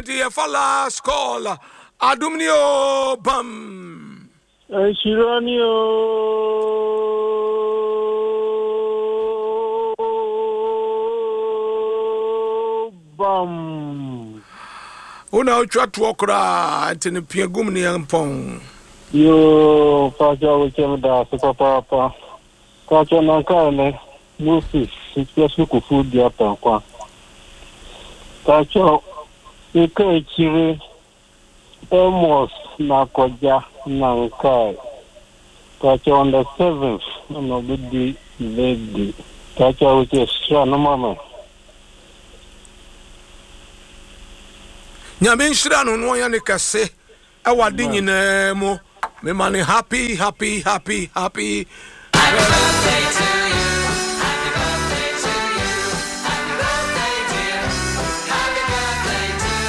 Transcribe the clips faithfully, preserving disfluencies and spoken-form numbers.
enti ye fa last call adumnio bam Shiranio bam una utwa to okra enti ne piagum ne yampon yo faja wekem da so papa kacho nankane Moses sisi kufu dia tankwa kacho ikechire Amos na koja nankai kacho on the seventh no bidi lady kacho uche sha no mama nyame nhyira no no ya ne kase awade nyina mu me mane happy happy happy happy happy birthday to you happy birthday to you happy birthday dear happy birthday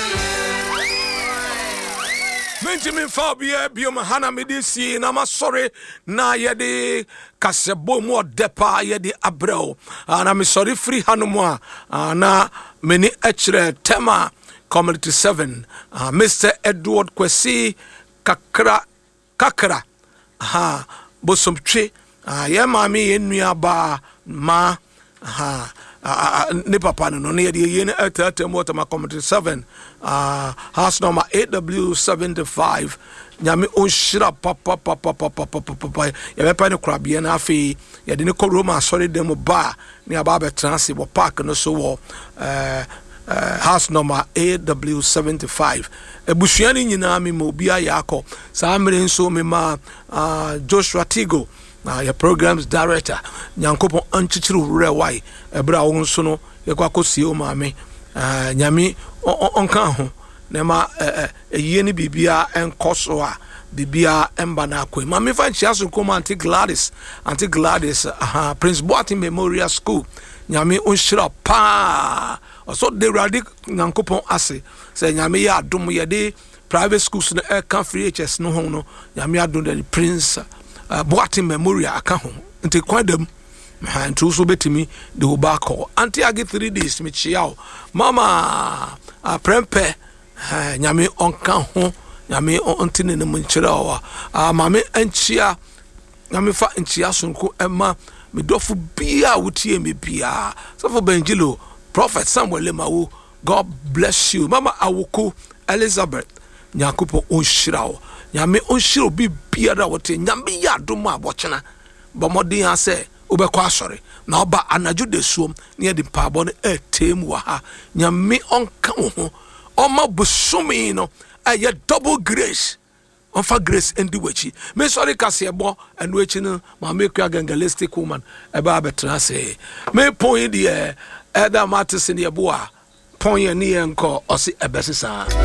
to you Benjamin Fabia biom hana medisi na masore na yede kasebo mu odepa yede abrel na me sorry free hanomu na meni echre tema Community seven, uh, Mister Edward Kwesi Kakra Kakra ha bosom twe uh, ye mami ye nua ba ma ha uh, uh, ne papa no no ye de ye ne atata motor ma Community seven uh, house number A W seventy-five nyame onshira papa papa papa papa ye be pa ne krabie na afi ye de ne ko Roma sorry dem ba ne aba be transit bo park no so wo uh, Uh, house number A W seventy-five. Ebusuani nyina mi mo bia yako. Sa amre nso me ma uh, Joshua Tigo, uh, your programs director. Nyankopon anchichiru rewai. Ebra wo nso no ye kwa kosie o ma me. Uh, nyami onka ho. Ne ma eyi ni bibia enkoso a bibia emba na akwe. Ma me fa nchia so ko Auntie Gladys. Auntie Gladys uh, Prince Boatin Memorial School. Nyami onshira pa so de radic nyankopon ase say nyame ya adom ye de private schools no e kan free H S no ho no nyame adom de Prince uh, Boatin Memorial aka ho nti kwadam ha ntu so betimi de wo ba call anti age three days me chiao mama uh, prempe uh, nyame onka ho nyame onti ne mu nchira o uh, mame anchia nyame fa nchia sonko ema me dofu bia wutie me bia so for Benjilo Prophet Samuel Lemawu, God bless you. Mama Awuku Elizabeth, Nyakupo Onshirao. Nyame Onshiro bi biara wote nyame ya doma abochena. Bamodi ha se ubekwa sorry. Na oba anaju de suom ne de pabo ne etem wa ha. Nyame onka ho. Oma busumi no eye double grace. Onfa grace endi wechi. Me sorry kase ebo enu echi no ma make you evangelistic woman eba betra se. Me point de Eda Martis in the Boa, Ponya Nianko, or see a besisa.